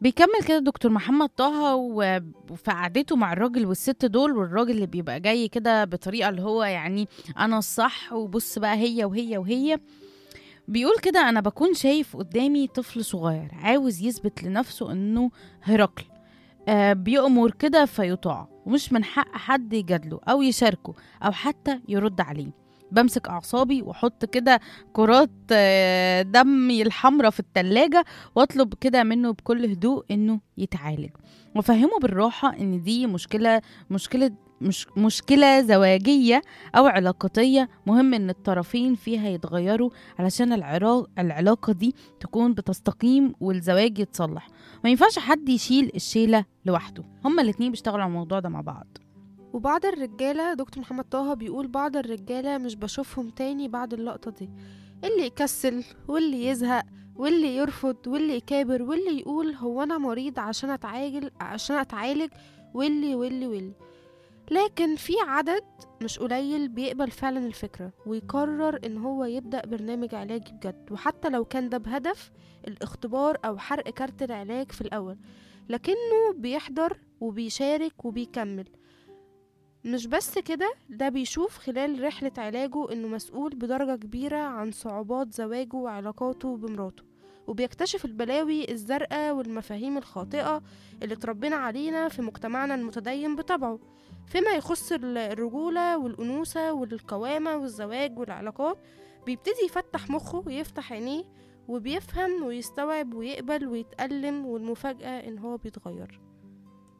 بيكمل كده دكتور محمد طه وفي قعدته مع الراجل والست دول، والراجل اللي بيبقى جاي كده بطريقة اللي هو يعني أنا الصح، وبص بقى هي وهي وهي. بيقول كده: أنا بكون شايف قدامي طفل صغير عاوز يثبت لنفسه إنه هرقل. بيأمر كده فيطاع، ومش من حق حد يجادله أو يشاركه أو حتى يرد عليه. بمسك أعصابي وأحط كده كرات دمي الحمرة في التلاجة، وأطلب كده منه بكل هدوء إنه يتعالج، وأفهمه بالراحة إن دي مش مشكلة زواجية أو علاقاتية، مهم إن الطرفين فيها يتغيروا علشان العلاقة دي تكون بتستقيم والزواج يتصلح. ما ينفعش حد يشيل الشيلة لوحده، هما الاتنين بيشتغلوا على الموضوع ده مع بعض. وبعض الرجالة، دكتور محمد طه بيقول بعض الرجالة مش بشوفهم تاني بعد اللقطة دي، اللي يكسل واللي يزهق واللي يرفض واللي يكابر واللي يقول هو أنا مريض عشان أتعالج واللي. لكن في عدد مش قليل بيقبل فعلا الفكرة ويقرر ان هو يبدأ برنامج علاجي بجد، وحتى لو كان ده بهدف الاختبار او حرق كارت العلاج في الاول، لكنه بيحضر وبيشارك وبيكمل. مش بس كده، ده بيشوف خلال رحلة علاجه انه مسؤول بدرجة كبيرة عن صعوبات زواجه وعلاقاته بمراته، وبيكتشف البلاوي الزرقاء والمفاهيم الخاطئة اللي اتربينا علينا في مجتمعنا المتدين بطبعه فيما يخص الرجولة والأنوثة والقوامة والزواج والعلاقات. بيبتدي يفتح مخه ويفتح عينيه وبيفهم ويستوعب ويقبل ويتألم، والمفاجأة إن هو بيتغير.